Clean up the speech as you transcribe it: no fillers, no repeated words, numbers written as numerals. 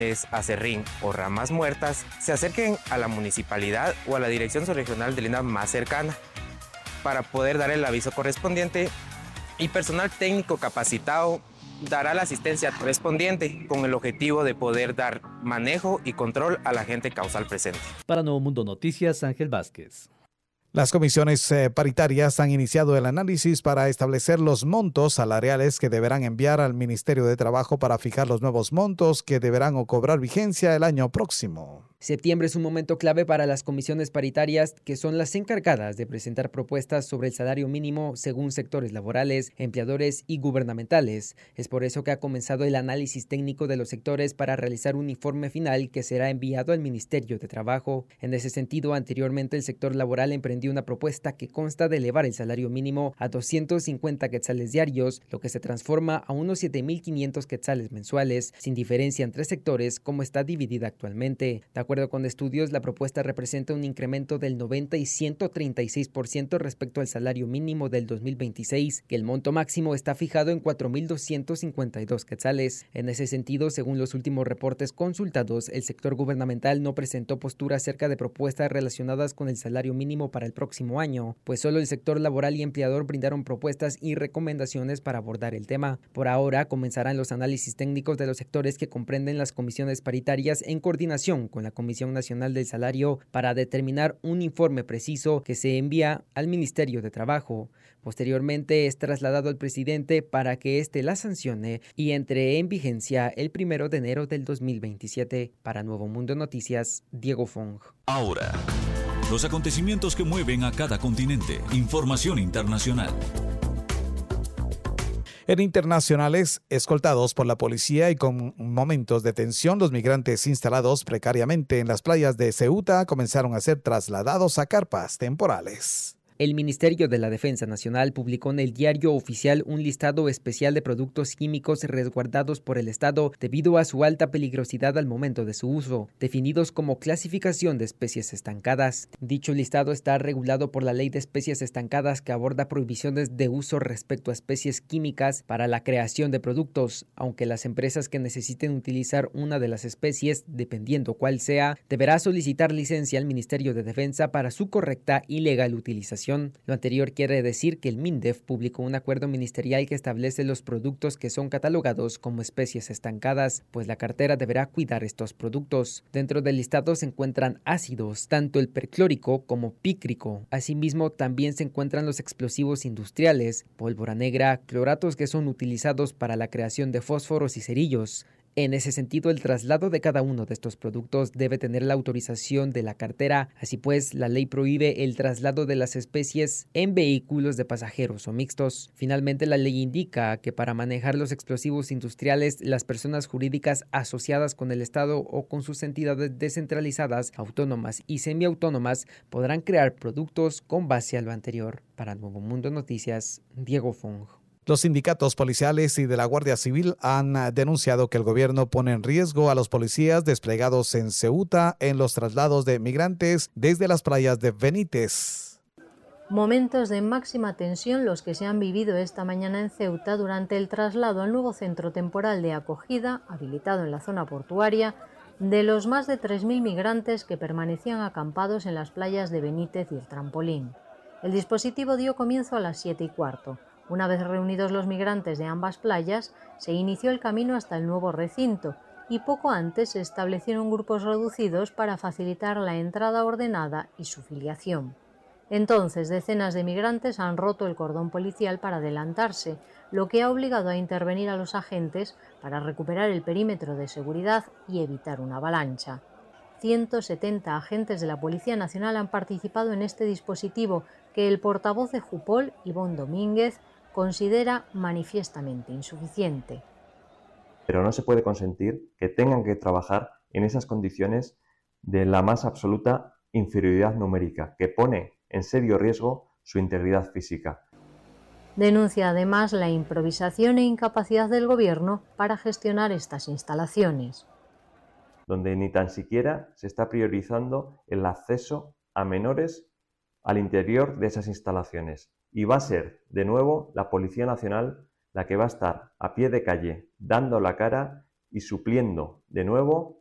acerrín o ramas muertas, se acerquen a la municipalidad o a la dirección subregional del INAH más cercana para poder dar el aviso correspondiente, y personal técnico capacitado dará la asistencia correspondiente con el objetivo de poder dar manejo y control al agente causal presente. Para Nuevo Mundo Noticias, Ángel Vázquez. Las comisiones paritarias han iniciado el análisis para establecer los montos salariales que deberán enviar al Ministerio de Trabajo para fijar los nuevos montos que deberán cobrar vigencia el año próximo. Septiembre es un momento clave para las comisiones paritarias, que son las encargadas de presentar propuestas sobre el salario mínimo según sectores laborales, empleadores y gubernamentales. Es por eso que ha comenzado el análisis técnico de los sectores para realizar un informe final que será enviado al Ministerio de Trabajo. En ese sentido, anteriormente el sector laboral emprendió una propuesta que consta de elevar el salario mínimo a 250 quetzales diarios, lo que se transforma a unos 7.500 quetzales mensuales, sin diferencia entre sectores como está dividida actualmente. De acuerdo con estudios, la propuesta representa un incremento del 90 y 136% respecto al salario mínimo del 2026, que el monto máximo está fijado en 4.252 quetzales. En ese sentido, según los últimos reportes consultados, el sector gubernamental no presentó postura acerca de propuestas relacionadas con el salario mínimo para el próximo año, pues solo el sector laboral y empleador brindaron propuestas y recomendaciones para abordar el tema. Por ahora, comenzarán los análisis técnicos de los sectores que comprenden las comisiones paritarias en coordinación con la Comisión Nacional del Salario para determinar un informe preciso que se envía al Ministerio de Trabajo. Posteriormente es trasladado al presidente para que éste la sancione y entre en vigencia el 1 de enero del 2027. Para Nuevo Mundo Noticias, Diego Fong. Ahora, los acontecimientos que mueven a cada continente. Información internacional. En internacionales, escoltados por la policía y con momentos de tensión, los migrantes instalados precariamente en las playas de Ceuta comenzaron a ser trasladados a carpas temporales. El Ministerio de la Defensa Nacional publicó en el Diario Oficial un listado especial de productos químicos resguardados por el Estado debido a su alta peligrosidad al momento de su uso, definidos como clasificación de especies estancadas. Dicho listado está regulado por la Ley de Especies Estancadas, que aborda prohibiciones de uso respecto a especies químicas para la creación de productos, aunque las empresas que necesiten utilizar una de las especies, dependiendo cuál sea, deberá solicitar licencia al Ministerio de Defensa para su correcta y legal utilización. Lo anterior quiere decir que el MINDEF publicó un acuerdo ministerial que establece los productos que son catalogados como especies estancadas, pues la cartera deberá cuidar estos productos. Dentro del listado se encuentran ácidos, tanto el perclórico como pícrico. Asimismo, también se encuentran los explosivos industriales, pólvora negra, cloratos que son utilizados para la creación de fósforos y cerillos. En ese sentido, el traslado de cada uno de estos productos debe tener la autorización de la cartera. Así pues, la ley prohíbe el traslado de las especies en vehículos de pasajeros o mixtos. Finalmente, la ley indica que para manejar los explosivos industriales, las personas jurídicas asociadas con el Estado o con sus entidades descentralizadas, autónomas y semiautónomas podrán crear productos con base a lo anterior. Para Nuevo Mundo Noticias, Diego Fong. Los sindicatos policiales y de la Guardia Civil han denunciado que el gobierno pone en riesgo a los policías desplegados en Ceuta en los traslados de migrantes desde las playas de Benítez. Momentos de máxima tensión los que se han vivido esta mañana en Ceuta durante el traslado al nuevo centro temporal de acogida, habilitado en la zona portuaria, de los más de 3.000 migrantes que permanecían acampados en las playas de Benítez y el Trampolín. El dispositivo dio comienzo a las 7:15. Una vez reunidos los migrantes de ambas playas, se inició el camino hasta el nuevo recinto y poco antes se establecieron grupos reducidos para facilitar la entrada ordenada y su filiación. Entonces, decenas de migrantes han roto el cordón policial para adelantarse, lo que ha obligado a intervenir a los agentes para recuperar el perímetro de seguridad y evitar una avalancha. 170 agentes de la Policía Nacional han participado en este dispositivo que el portavoz de Jupol, Ivonne Domínguez, considera manifiestamente insuficiente. Pero no se puede consentir que tengan que trabajar en esas condiciones de la más absoluta inferioridad numérica, que pone en serio riesgo su integridad física. Denuncia además la improvisación e incapacidad del gobierno para gestionar estas instalaciones, donde ni tan siquiera se está priorizando el acceso a menores al interior de esas instalaciones. Y va a ser, de nuevo, la Policía Nacional la que va a estar a pie de calle, dando la cara y supliendo de nuevo